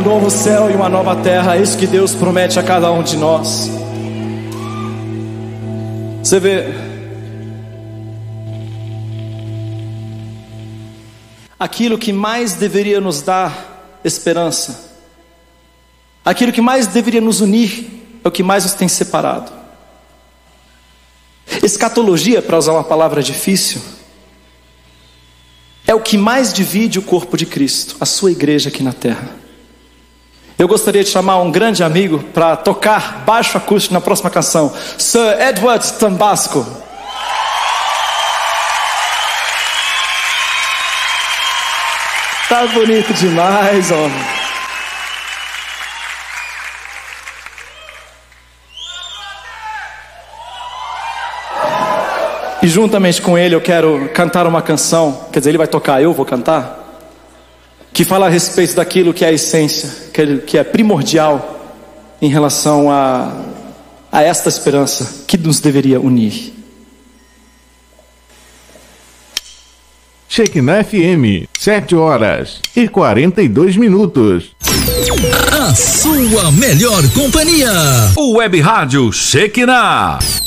novo céu e uma nova terra. É isso que Deus promete a cada um de nós. Você vê, aquilo que mais deveria nos dar esperança, aquilo que mais deveria nos unir, é o que mais nos tem separado. Escatologia, para usar uma palavra difícil, é o que mais divide o corpo de Cristo, a sua igreja aqui na terra. Eu gostaria de chamar um grande amigo para tocar baixo acústico na próxima canção, Sir Edward Tambasco. Tá bonito demais, homem. E juntamente com ele eu quero cantar uma canção, quer dizer, ele vai tocar, eu vou cantar, que fala a respeito daquilo que é a essência, que é primordial em relação a esta esperança que nos deveria unir. Shekinah FM, 7h42. A sua melhor companhia. O Web Rádio Shekinah.